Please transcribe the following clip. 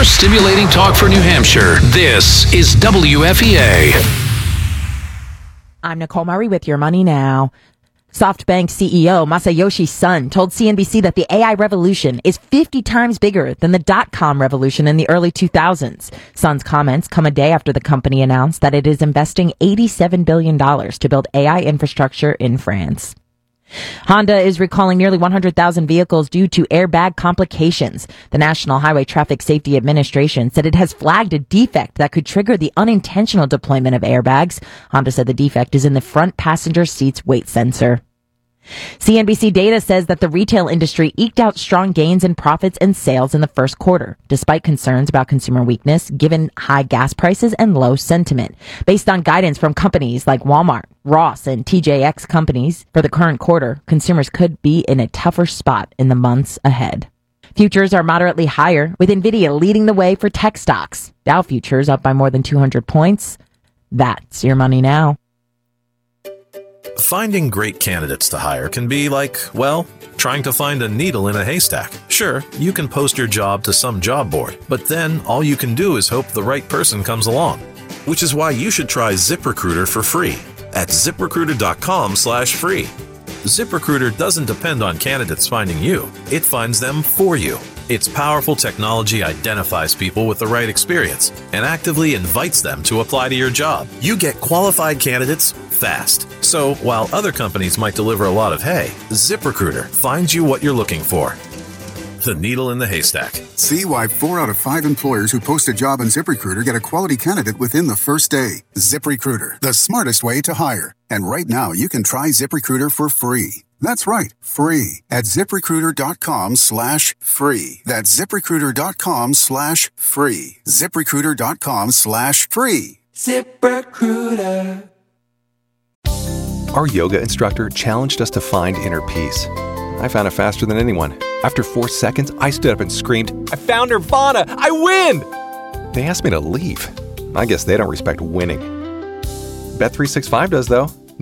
more stimulating talk for New Hampshire. This is WFEA. I'm Nicole Murray with Your Money Now. SoftBank CEO Masayoshi Son told CNBC that the AI revolution is 50 times bigger than the dot-com revolution in the early 2000s. Son's comments come a day after the company announced that it is investing $87 billion to build AI infrastructure in France. Honda is recalling nearly 100,000 vehicles due to airbag complications. The National Highway Traffic Safety Administration said it has flagged a defect that could trigger the unintentional deployment of airbags. Honda said the defect is in the front passenger seat's weight sensor. CNBC data says that the retail industry eked out strong gains in profits and sales in the first quarter, despite concerns about consumer weakness given high gas prices and low sentiment. Based on guidance from companies like Walmart, Ross, and TJX companies for the current quarter, consumers could be in a tougher spot in the months ahead. Futures are moderately higher, with Nvidia leading the way for tech stocks. Dow futures up by more than 200 points. That's Your Money Now. Finding great candidates to hire can be like, well, trying to find a needle in a haystack. Sure, you can post your job to some job board, but then all you can do is hope the right person comes along. Which is why you should try ZipRecruiter for free at ZipRecruiter.com/free. ZipRecruiter doesn't depend on candidates finding you. It finds them for you. Its powerful technology identifies people with the right experience and actively invites them to apply to your job. You get qualified candidates fast. So while other companies might deliver a lot of hay, ZipRecruiter finds you what you're looking for. The needle in the haystack. See why 4 out of 5 employers who post a job on ZipRecruiter get a quality candidate within the first day. ZipRecruiter, the smartest way to hire. And right now, you can try ZipRecruiter for free. That's right, free at ZipRecruiter.com/free. That's ZipRecruiter.com/free. ZipRecruiter.com/free. ZipRecruiter. Our yoga instructor challenged us to find inner peace. I found it faster than anyone. After 4 seconds, I stood up and screamed, "I found Nirvana! I win!" They asked me to leave. I guess they don't respect winning. Bet365 does, though.